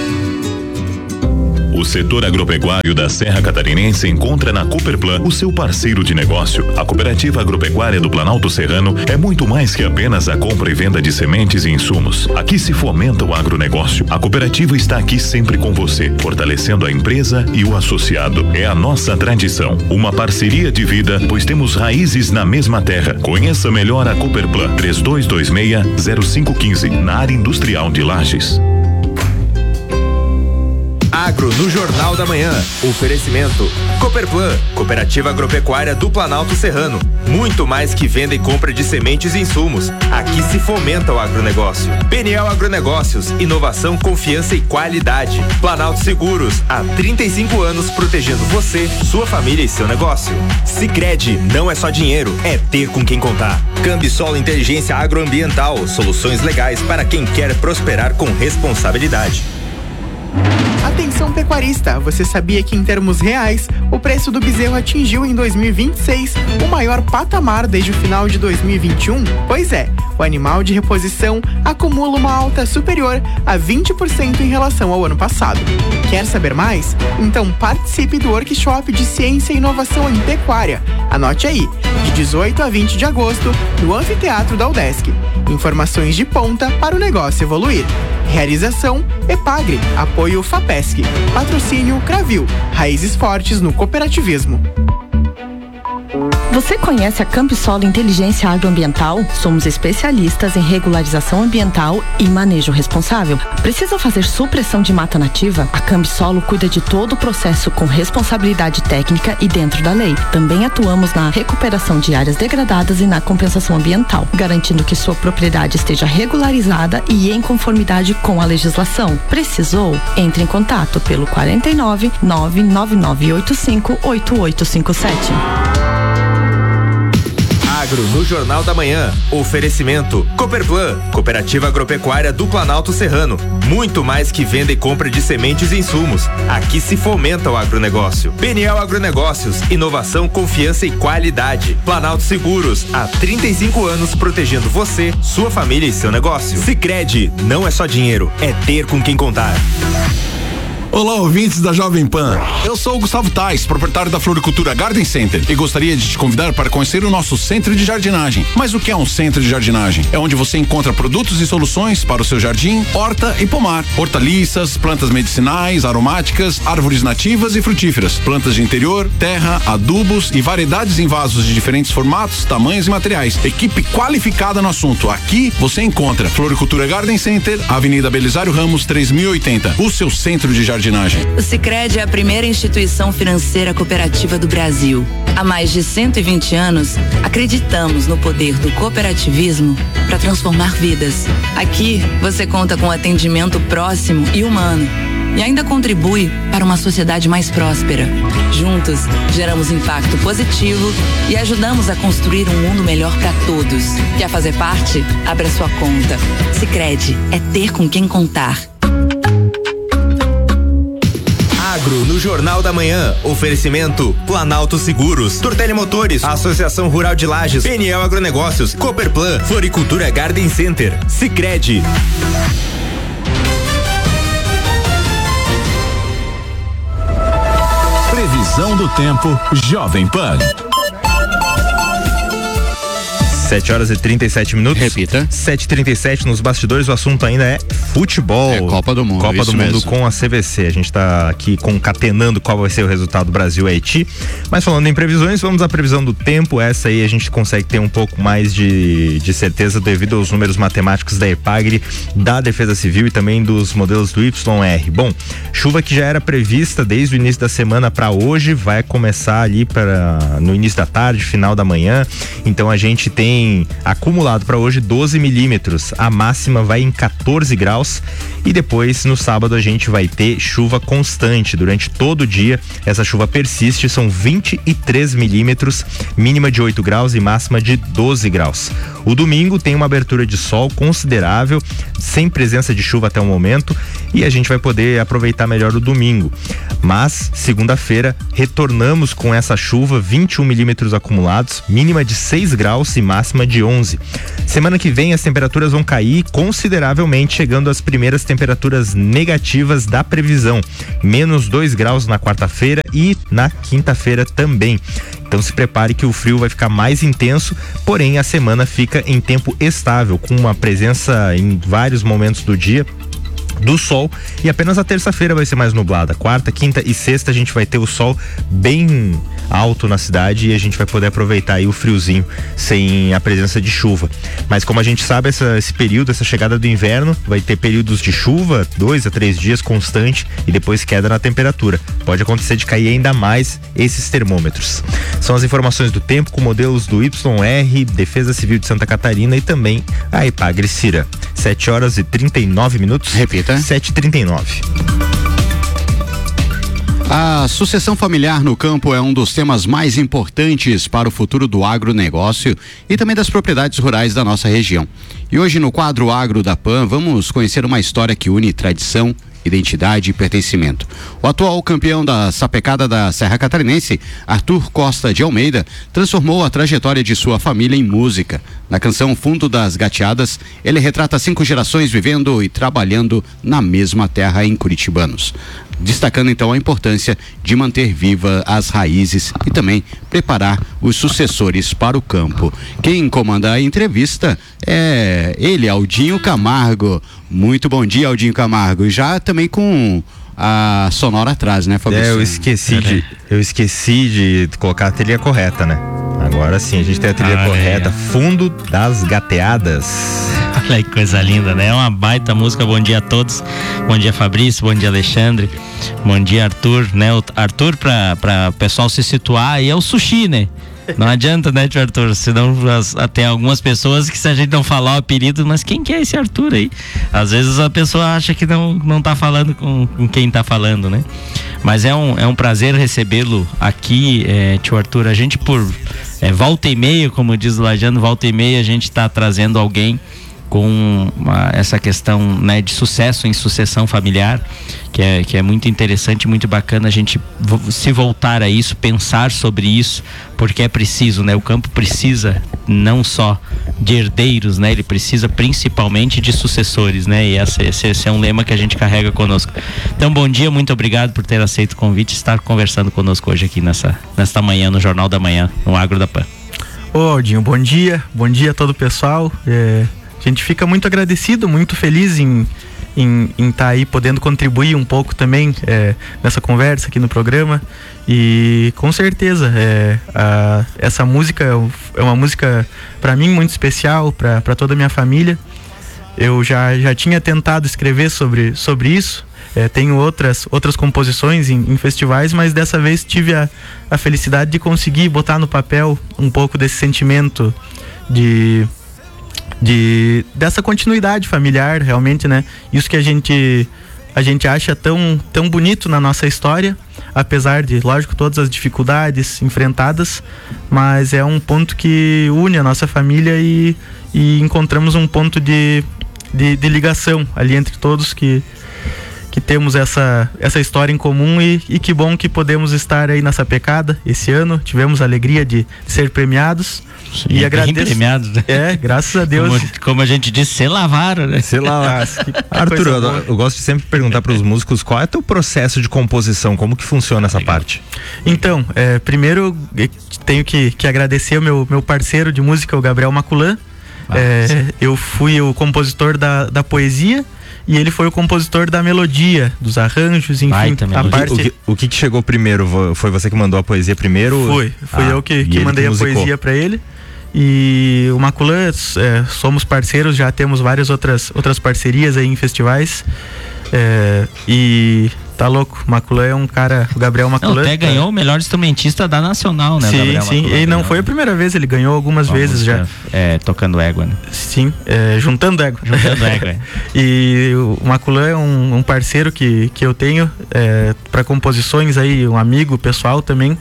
O: O setor agropecuário da Serra Catarinense encontra na Cooperplan o seu parceiro de negócio. A Cooperativa Agropecuária do Planalto Serrano é muito mais que apenas a compra e venda de sementes e insumos. Aqui se fomenta o agronegócio. A cooperativa está aqui sempre com você, fortalecendo a empresa e o associado. É a nossa tradição, uma parceria de vida, pois temos raízes na mesma terra. Conheça melhor a Cooperplan, três dois dois seis, zero cinco um cinco, na área industrial de Lages.
L: Agro no Jornal da Manhã. Oferecimento Cooperplan, Cooperativa Agropecuária do Planalto Serrano. Muito mais que venda e compra de sementes e insumos. Aqui se fomenta o agronegócio. Peniel Agronegócios, inovação, confiança e qualidade. Planalto Seguros, há trinta e cinco anos protegendo você, sua família e seu negócio. Sicredi, não é só dinheiro, é ter com quem contar. Cambisol Inteligência Agroambiental, soluções legais para quem quer prosperar com responsabilidade.
P: Atenção pecuarista, você sabia que em termos reais, o preço do bezerro atingiu em dois mil e vinte e seis o maior patamar desde o final de dois mil e vinte e um? Pois é, o animal de reposição acumula uma alta superior a vinte por cento em relação ao ano passado. Quer saber mais? Então participe do workshop de Ciência e Inovação em Pecuária. Anote aí, de dezoito a vinte de agosto, no Anfiteatro da UDESC. Informações de ponta para o negócio evoluir. Realização Epagre, apoio FAPESC, patrocínio Cravil, raízes fortes no cooperativismo.
Q: Você conhece a Cambisol Inteligência Agroambiental? Somos especialistas em regularização ambiental e manejo responsável. Precisa fazer supressão de mata nativa? A Cambisolo cuida de todo o processo com responsabilidade técnica e dentro da lei. Também atuamos na recuperação de áreas degradadas e na compensação ambiental, garantindo que sua propriedade esteja regularizada e em conformidade com a legislação. Precisou? Entre em contato pelo quarenta e nove, nove nove nove oito cinco, oito oito cinco sete.
L: Agro no Jornal da Manhã. Oferecimento Cooperplan, Cooperativa Agropecuária do Planalto Serrano. Muito mais que venda e compra de sementes e insumos. Aqui se fomenta o agronegócio. Peniel Agronegócios, inovação, confiança e qualidade. Planalto Seguros, há trinta e cinco anos protegendo você, sua família e seu negócio. Sicredi, não é só dinheiro, é ter com quem contar.
R: Olá, ouvintes da Jovem Pan. Eu sou o Gustavo Tais, proprietário da Floricultura Garden Center, e gostaria de te convidar para conhecer o nosso centro de jardinagem. Mas o que é um centro de jardinagem? É onde você encontra produtos e soluções para o seu jardim, horta e pomar. Hortaliças, plantas medicinais, aromáticas, árvores nativas e frutíferas, plantas de interior, terra, adubos e variedades em vasos de diferentes formatos, tamanhos e materiais. Equipe qualificada no assunto. Aqui você encontra Floricultura Garden Center, Avenida Belisário Ramos, três mil e oitenta. O seu centro de jardinagem.
S: O Sicredi é a primeira instituição financeira cooperativa do Brasil. Há mais de cento e vinte anos, acreditamos no poder do cooperativismo para transformar vidas. Aqui, você conta com atendimento próximo e humano e ainda contribui para uma sociedade mais próspera. Juntos, geramos impacto positivo e ajudamos a construir um mundo melhor para todos. Quer fazer parte? Abra sua conta. Sicredi é ter com quem contar.
L: Agro no Jornal da Manhã. Oferecimento Planalto Seguros, Tortelli Motores, Associação Rural de Lages, Peniel Agronegócios, Cooperplan, Floricultura Garden Center, Sicredi.
M: Previsão do tempo Jovem Pan.
A: sete horas e trinta e sete minutos.
B: Repita.
A: sete e trinta e sete nos bastidores, o assunto ainda é futebol.
B: É Copa do Mundo.
A: Copa do Mundo
B: mesmo.
A: Com a C V C. A gente tá aqui concatenando qual vai ser o resultado do Brasil e Haiti. Mas falando em previsões, vamos à previsão do tempo. Essa aí a gente consegue ter um pouco mais de, de certeza devido aos números matemáticos da Epagre, da Defesa Civil e também dos modelos do Y R. Bom, chuva que já era prevista desde o início da semana para hoje, vai começar ali para no início da tarde, final da manhã. Então a gente tem acumulado para hoje doze milímetros, a máxima vai em quatorze graus e depois no sábado a gente vai ter chuva constante durante todo o dia. Essa chuva persiste, são vinte e três milímetros, mínima de oito graus e máxima de doze graus. O domingo tem uma abertura de sol considerável, sem presença de chuva até o momento, e a gente vai poder aproveitar melhor o domingo. Mas segunda-feira retornamos com essa chuva, vinte e um milímetros acumulados, mínima de seis graus e máxima de onze. Semana que vem as temperaturas vão cair consideravelmente, chegando às primeiras temperaturas negativas da previsão, menos dois graus na quarta-feira e na quinta-feira também. Então se prepare que o frio vai ficar mais intenso, porém a semana fica em tempo estável, com uma presença em vários momentos do dia do sol, e apenas a terça-feira vai ser mais nublada. Quarta, quinta e sexta a gente vai ter o sol bem alto na cidade e a gente vai poder aproveitar aí o friozinho sem a presença de chuva. Mas como a gente sabe, essa, esse período, essa chegada do inverno, vai ter períodos de chuva, dois a três dias constante e depois queda na temperatura. Pode acontecer de cair ainda mais esses termômetros. São as informações do tempo com modelos do Y R, Defesa Civil de Santa Catarina e também a Epagre-Cira. sete horas e trinta e nove minutos.
B: Repita.
A: sete e trinta e nove.
B: A sucessão familiar no campo é um dos temas mais importantes para o futuro do agronegócio e também das propriedades rurais da nossa região. E hoje no quadro Agro da P A N vamos conhecer uma história que une tradição, identidade e pertencimento. O atual campeão da sapecada da Serra Catarinense, Arthur Costa de Almeida, transformou a trajetória de sua família em música. Na canção Fundo das Gateadas, ele retrata cinco gerações vivendo e trabalhando na mesma terra em Curitibanos, destacando então a importância de manter viva as raízes e também preparar os sucessores para o campo. Quem comanda a entrevista é ele, Aldinho Camargo. Muito bom dia, Aldinho Camargo. Já também com a sonora atrás, né, Fabrício?
A: É, eu esqueci de, eu esqueci de colocar a trilha correta, né? Agora sim, a gente tem a trilha
T: Olha
A: correta.
T: aí.
A: Fundo das Gateadas.
T: Olha que coisa linda, né? É uma baita música. Bom dia a todos. Bom dia, Fabrício. Bom dia, Alexandre. Bom dia, Arthur, né? O Arthur, pra, pra o pessoal se situar, aí é o sushi, né? Não adianta, né, tio Arthur? Senão as, tem algumas pessoas que, se a gente não falar o apelido, mas quem que é esse Arthur aí? Às vezes a pessoa acha que não, não tá falando com, com quem tá falando, né? Mas é um, é um prazer recebê-lo aqui, é, tio Arthur. A gente, por é, volta e meia, como diz o Lajano, volta e meia, a gente tá trazendo alguém com uma, essa questão, né, de sucesso em sucessão familiar, que é, que é muito interessante, muito bacana a gente vo- se voltar a isso, pensar sobre isso, porque é preciso, né? O campo precisa não só de herdeiros, né? Ele precisa principalmente de sucessores, né? E esse, esse, esse é um lema que a gente carrega conosco. Então, bom dia, muito obrigado por ter aceito o convite e estar conversando conosco hoje aqui nessa, nesta manhã, no Jornal da Manhã, no Agro da P A N.
U: Ô, Aldinho, bom dia, bom dia a todo o pessoal. É... A gente fica muito agradecido, muito feliz em em estar tá aí podendo contribuir um pouco também é, nessa conversa aqui no programa. E com certeza é, a, essa música é uma música para mim muito especial, para toda a minha família. Eu já, já tinha tentado escrever sobre, sobre isso. É, tenho outras, outras composições em, em festivais, mas dessa vez tive a, a felicidade de conseguir botar no papel um pouco desse sentimento de de dessa continuidade familiar, realmente, né? Isso que a gente a gente acha tão tão bonito na nossa história, apesar de, lógico, todas as dificuldades enfrentadas, mas é um ponto que une a nossa família e, e encontramos um ponto de, de, de ligação ali entre todos que que temos essa, essa história em comum e, e que bom que podemos estar aí nessa sapecada esse ano. Tivemos a alegria de, de ser premiados.
T: Sim,
U: e agradeço.
T: Premiados, né?
U: É, graças a Deus.
T: Como, como a gente disse, se lavaram, né?
A: Se lavaram. Arthur, eu, eu gosto de sempre perguntar para os músicos qual é o teu processo de composição, como que funciona essa parte?
U: Então, é, primeiro eu tenho que, que agradecer o meu, meu parceiro de música, o Gabriel Maculan. Ah, é, eu fui o compositor da, da poesia e ele foi o compositor da melodia, dos arranjos, enfim. Vai, a parte...
A: o, que, o que que chegou primeiro? Foi você que mandou a poesia primeiro?
U: Foi, foi ah, eu que, que mandei que a poesia para ele. E o Maculan, é, somos parceiros, já temos várias outras, outras parcerias aí em festivais. É, e tá louco, Maculan é um cara, o Gabriel Maculan.
T: Até ganhou é, o melhor instrumentista da Nacional, né?
U: Sim,
T: Gabriel
U: sim,
T: Maculan,
U: e não foi a primeira vez, ele ganhou algumas
T: Uma
U: vezes
T: música,
U: já.
T: É, tocando égua, né?
U: Sim, é, juntando égua.
T: Juntando égua, é.
U: E o Maculan é um, um parceiro que, que eu tenho é, para composições aí, um amigo pessoal também.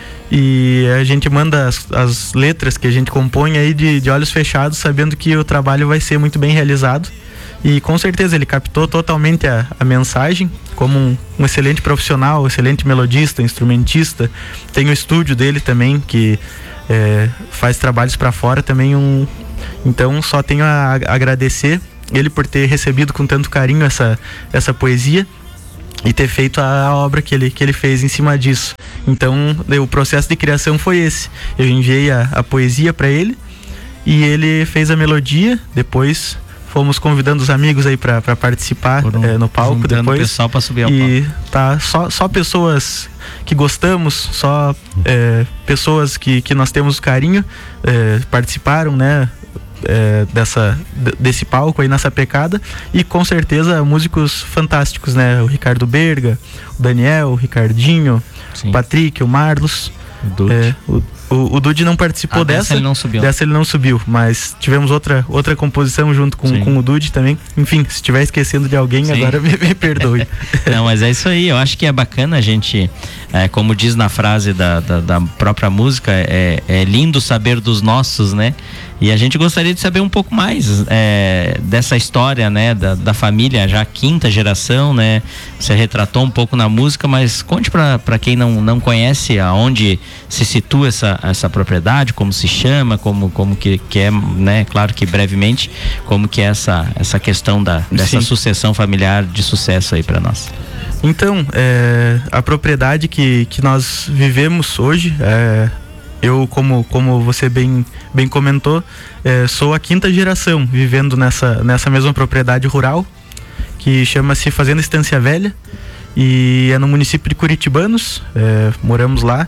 U: E a gente manda as, as letras que a gente compõe aí de, de olhos fechados, sabendo que o trabalho vai ser muito bem realizado. E com certeza ele captou totalmente a, a mensagem, como um, um excelente profissional, excelente melodista, instrumentista. Tem o estúdio dele também, que é, faz trabalhos para fora também. Um, então só tenho a, a agradecer ele por ter recebido com tanto carinho essa, essa poesia e ter feito a, a obra que ele, que ele fez em cima disso. Então o processo de criação foi esse. Eu enviei a, a poesia para ele e ele fez a melodia, depois fomos convidando os amigos aí para participar um, é, no palco depois.
T: O pessoal para subir ao
U: e
T: palco.
U: Tá só, só pessoas que gostamos, só é, pessoas que, que nós temos carinho, é, participaram, né? É, dessa, desse palco aí nessa pecada, e com certeza músicos fantásticos, né? O Ricardo Berga, o Daniel, o Ricardinho, Sim. o Patrick, o Marlos,
T: o Dude.
U: É, o, o, o Dude não participou
T: ah,
U: dessa,
T: dessa ele não subiu.
U: Dessa ele não subiu, mas tivemos outra, outra composição junto com, com o Dude também. Enfim, se estiver esquecendo de alguém, Sim. agora me, me perdoe.
T: Não, mas é isso aí, eu acho que é bacana a gente, é, como diz na frase da, da, da própria música, é, é lindo saber dos nossos, né? E a gente gostaria de saber um pouco mais é, dessa história, né, da, da família, já quinta geração, né? Você retratou um pouco na música, mas conte para quem não, não conhece aonde se situa essa, essa propriedade, como se chama, como, como que, que é, né? Claro que brevemente, como que é essa, essa questão da, dessa Sim. sucessão familiar de sucesso aí para nós.
U: Então, é, a propriedade que, que nós vivemos hoje, é, eu, como, como você bem, bem comentou, é, sou a quinta geração vivendo nessa, nessa mesma propriedade rural, que chama-se Fazenda Estância Velha, e é no município de Curitibanos, é, moramos lá,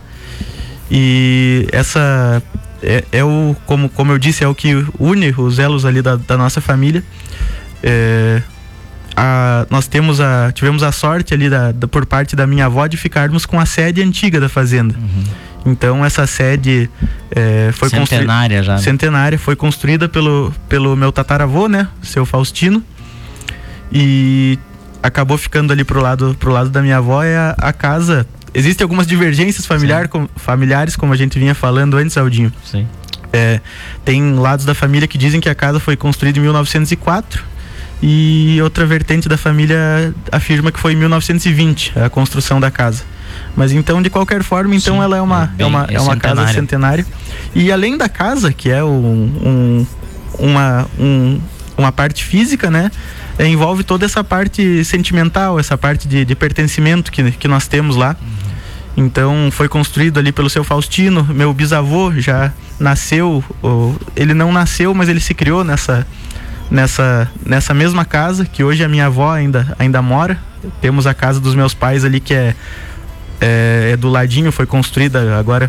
U: e essa é, é o, como, como eu disse, é o que une os elos ali da, da nossa família. É, a, nós temos a, tivemos a sorte ali da, da, por parte da minha avó de ficarmos com a sede antiga da fazenda. Uhum. Então essa sede é, foi
T: centenária constru... já.
U: Centenária, foi construída pelo, pelo meu tataravô, né? Seu Faustino. E acabou ficando ali pro lado, pro lado da minha avó. É a, a casa. Existem algumas divergências familiar, com, familiares, como a gente vinha falando antes, Aldinho.
T: Sim.
U: É, tem lados da família que dizem que a casa foi construída em mil novecentos e quatro. E outra vertente da família afirma que foi em mil novecentos e vinte a construção da casa. Mas então, de qualquer forma, então Sim, ela é uma, é, bem, é uma, é uma casa centenária. E além da casa, que é um, um, uma, um, uma parte física, né? É, envolve toda essa parte sentimental, essa parte de, de pertencimento que, que nós temos lá. Uhum. Então foi construído ali pelo seu Faustino. Meu bisavô já nasceu, ou, ele não nasceu, mas ele se criou nessa, nessa, nessa mesma casa, que hoje a minha avó ainda, ainda mora. Temos a casa dos meus pais ali, que é É, é do ladinho, foi construída agora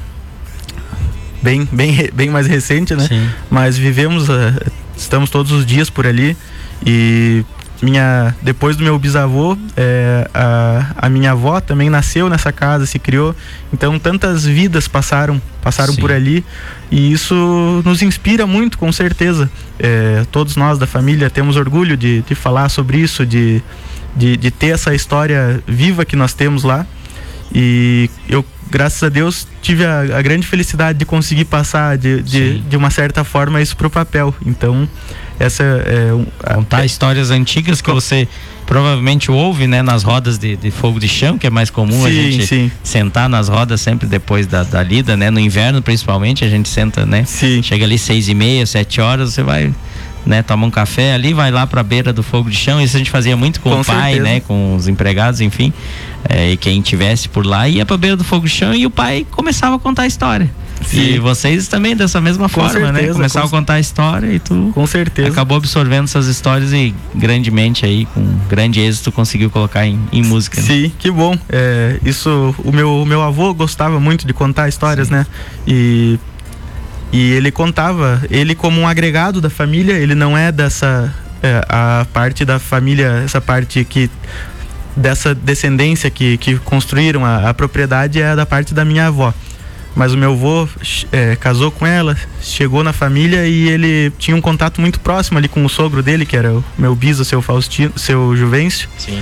U: bem, bem, bem mais recente, né?
T: Sim.
U: Mas vivemos, uh, estamos todos os dias por ali. E minha, depois do meu bisavô, é, a, a minha avó também nasceu nessa casa, se criou. Então tantas vidas passaram, passaram por ali, e isso nos inspira muito, com certeza. É, todos nós da família temos orgulho de, de falar sobre isso, de, de, de ter essa história viva que nós temos lá. E eu, graças a Deus, tive a, a grande felicidade de conseguir passar de, de, de uma certa forma isso pro papel. Então, essa é... Um,
T: Contar
U: é,
T: histórias antigas que você provavelmente ouve, né, nas rodas de, de fogo de chão, que é mais comum
U: sim,
T: a gente
U: sim.
T: sentar nas rodas sempre depois da, da lida, né? No inverno, principalmente, a gente senta, né?
U: Sim.
T: Chega ali seis e meia, sete horas, você vai... né, toma um café ali, vai lá pra beira do fogo de chão. Isso a gente fazia muito com, com o pai, certeza. Né, com os empregados, enfim, é, e quem tivesse por lá ia pra beira do fogo de chão e o pai começava a contar a história. Sim. E vocês também dessa mesma com forma, certeza, né, começavam com... a contar a história e tu
U: com certeza
T: acabou absorvendo essas histórias e grandemente aí, com grande êxito, conseguiu colocar em, em música.
U: Sim,
T: né?
U: Que bom. É, isso, o meu, o meu avô gostava muito de contar histórias, Sim. né, e E ele contava, ele como um agregado da família, ele não é dessa, é, a parte da família, essa parte que, dessa descendência que, que construíram a, a propriedade é da parte da minha avó. Mas o meu avô é, casou com ela, chegou na família e ele tinha um contato muito próximo ali com o sogro dele, que era o meu biso, seu Faustino, seu Juvencio.
T: Sim.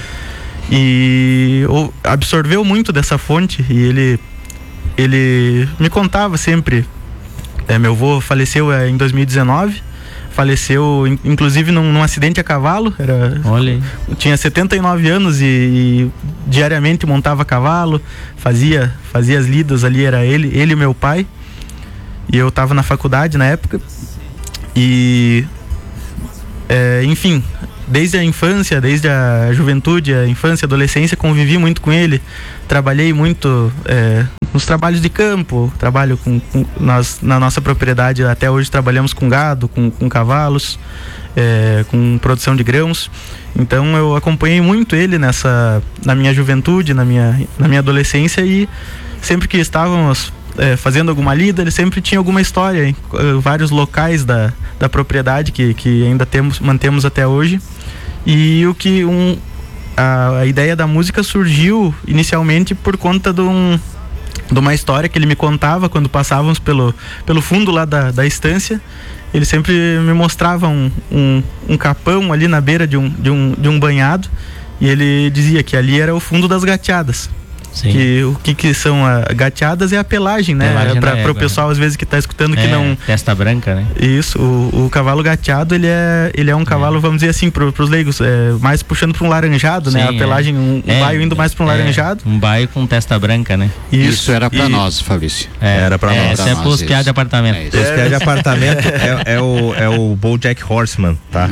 U: E ou, absorveu muito dessa fonte e ele, ele me contava sempre. É, meu avô faleceu é, em dois mil e dezenove, faleceu in, inclusive num, num acidente a cavalo. Era,
T: Olha aí.
U: Tinha setenta e nove anos e, e diariamente montava cavalo, fazia, fazia as lidas ali, era ele, ele e meu pai. E eu estava na faculdade na época. E, é, enfim, desde a infância, desde a juventude, a infância, a adolescência, convivi muito com ele, trabalhei muito é, nos trabalhos de campo, trabalho com, com nós, na nossa propriedade, até hoje trabalhamos com gado, com, com cavalos, é, com produção de grãos. Então eu acompanhei muito ele nessa, na minha juventude, na minha, na minha adolescência, e sempre que estávamos é, fazendo alguma lida, ele sempre tinha alguma história em uh, vários locais da, da propriedade que, que ainda temos, mantemos até hoje. E o que um, a, a ideia da música surgiu inicialmente por conta de, um, de uma história que ele me contava quando passávamos pelo, pelo fundo lá da, da estância. Ele sempre me mostrava um, um, um capão ali na beira de um, de, um, de um banhado, e ele dizia que ali era o fundo das gateadas. Sim. Que o que, que são a, gateadas é a pelagem, né?
T: Pelagem
U: para o pessoal às vezes que está escutando que
T: é,
U: não.
T: Testa branca, né?
U: Isso, o, o cavalo gateado ele é, ele é um cavalo, é. vamos dizer assim, para os leigos, é, mais puxando para um laranjado, sim, né? A pelagem, um, um é, baio indo mais para um é, laranjado.
T: Um baio com testa branca, né?
B: Isso, isso era para nós, Fabrício.
T: É,
A: era para
T: é,
A: nós.
T: Isso é para os piá de apartamento.
A: É, os piá de apartamento é, é o, é o BoJack Horseman, tá?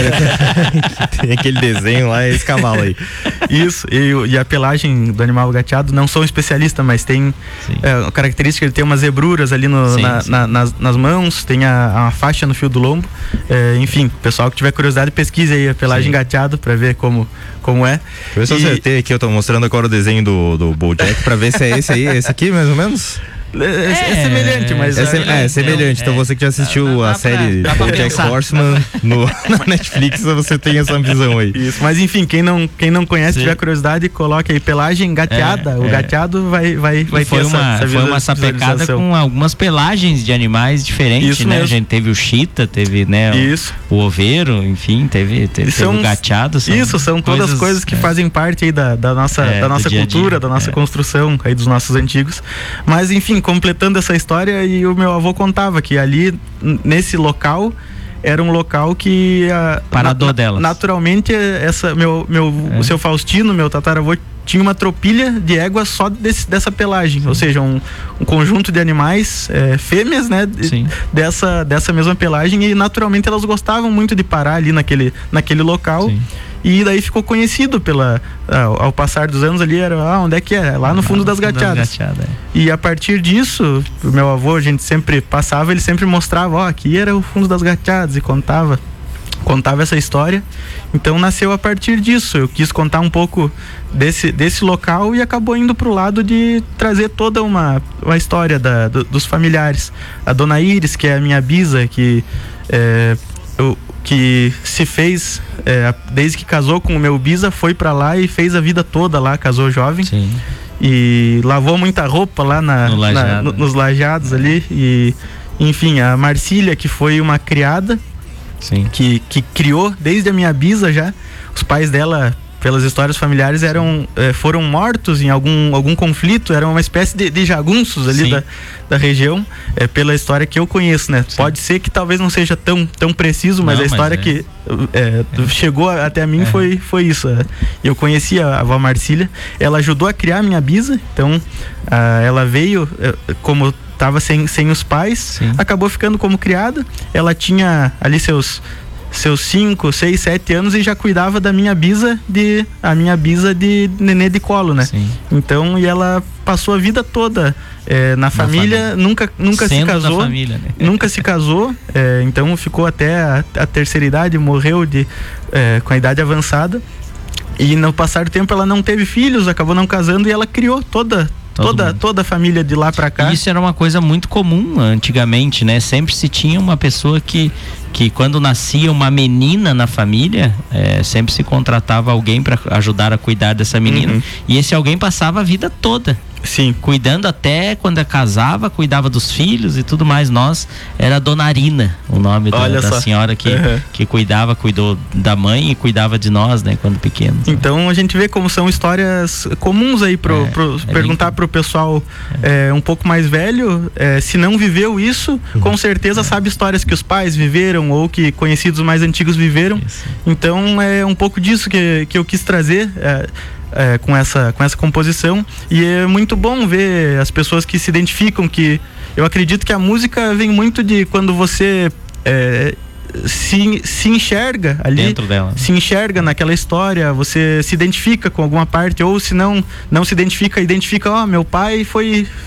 A: Tem aquele desenho lá, é esse cavalo aí.
U: Isso, e, e a pelagem do animal gateado, não sou especialista, mas tem é, a característica, ele tem umas zebruras ali no, sim, na, sim. Na, nas, nas mãos, tem a, a faixa no fio do lombo, é, enfim, pessoal que tiver curiosidade, pesquise aí a pelagem sim. gateado pra ver como, como é.
A: Deixa eu ver se eu acertei aqui, eu tô mostrando agora o desenho do, do BoJack pra ver se é esse aí, esse aqui mais ou menos.
U: É, é semelhante, mas
A: é, é, é semelhante. É, então você que já assistiu dá, dá a série BoJack Horseman no, na Netflix, você tem essa visão aí.
U: Isso, mas enfim, quem não, quem não conhece, tiver curiosidade, coloque aí pelagem gateada. É, o é. gateado vai, vai, vai
T: foi
U: ter
T: uma,
U: essa, essa
T: foi uma sapecada com algumas pelagens de animais diferentes, Isso né? Mesmo. A gente teve o chita, teve né,
U: Isso.
T: O, o oveiro, enfim, teve, teve, teve o gateado.
U: São Isso, são todas coisas, coisas que é. fazem parte aí da, da nossa, é, da nossa cultura, dia -dia. da nossa é. construção aí dos nossos antigos. Mas enfim, completando essa história, e o meu avô contava que ali, nesse local, era um local que a,
T: parador na, delas.
U: Naturalmente, essa, meu, meu, é. o seu Faustino, meu tataravô, tinha uma tropilha de éguas só desse, dessa pelagem, Sim. ou seja, um, um conjunto de animais é, fêmeas, né, de, dessa, dessa mesma pelagem, e naturalmente elas gostavam muito de parar ali naquele, naquele local. Sim. E daí ficou conhecido pela, ao, ao passar dos anos ali, era, ah, onde é que é? Lá no fundo ah, das gateadas. Gateada, é. E a partir disso, o meu avô, a gente sempre passava, ele sempre mostrava, ó, aqui era o fundo das gateadas, e contava, contava essa história. Então nasceu a partir disso, eu quis contar um pouco desse, desse local, e acabou indo pro lado de trazer toda uma, uma história da, do, dos familiares. A dona Iris, que é a minha bisa, que é, eu, que se fez é, desde que casou com o meu bisa, foi pra lá e fez a vida toda lá, casou jovem. Sim. E lavou muita roupa lá na, no lajado, na, no, nos lajados ali. E enfim, a Marcília, que foi uma criada, Sim. Que, que criou desde a minha bisa já. Os pais dela, pelas histórias familiares, eram, eh, foram mortos em algum, algum conflito, eram uma espécie de, de jagunços ali da, da região, eh, pela história que eu conheço, né? Sim. Pode ser que talvez não seja tão, tão preciso, mas não, a história mas é. que eh, é. chegou até mim é. foi, foi isso. Eu conheci a avó Marcília, ela ajudou a criar a minha bisa, então ah, ela veio eh, como estava sem, sem os pais, Sim. acabou ficando como criada. Ela tinha ali seus seus cinco, seis, sete anos e já cuidava da minha bisa de a minha bisa de nenê de colo, né? Sim. Então, e ela passou a vida toda é, na, na família, família, nunca nunca Sendo se casou, da família, né? nunca se casou, é, então ficou até a, a terceira idade, morreu de é, com a idade avançada. E no passar do tempo ela não teve filhos, acabou não casando, e ela criou toda Todo toda, toda a família de lá pra cá.
T: Isso era uma coisa muito comum antigamente, né? Sempre se tinha uma pessoa que, que quando nascia uma menina na família, é, sempre se contratava alguém para ajudar a cuidar dessa menina. Uhum. E esse alguém passava a vida toda.
U: Sim.
T: Cuidando até quando casava, cuidava dos filhos e tudo mais. Nós, era Dona Arina, o nome da, da senhora que, uhum. que cuidava, cuidou da mãe e cuidava de nós, né, quando pequenos.
U: Então a gente vê como são histórias comuns aí pro, é, pro é perguntar bem... pro pessoal é. É, um pouco mais velho, é, se não viveu isso, uhum. com certeza é. sabe histórias que os pais viveram ou que conhecidos mais antigos viveram. Isso. Então é um pouco disso que, que eu quis trazer. É, É, com essa com essa composição, e é muito bom ver as pessoas que se identificam, que eu acredito que a música vem muito de quando você é, se, se enxerga ali,
T: dentro dela,
U: se enxerga naquela história, você se identifica com alguma parte, ou se não, não se identifica, identifica, ó, oh, meu pai foi,